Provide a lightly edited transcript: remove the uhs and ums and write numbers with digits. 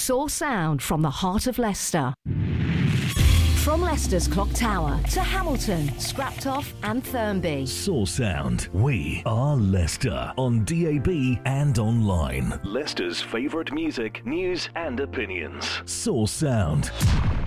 Source Sound from the heart of Leicester. From Leicester's Clock Tower to Hamilton, Scraptoff and Thurmby. Source Sound. We are Leicester on DAB and online. Leicester's favourite music, news and opinions. Source Sound.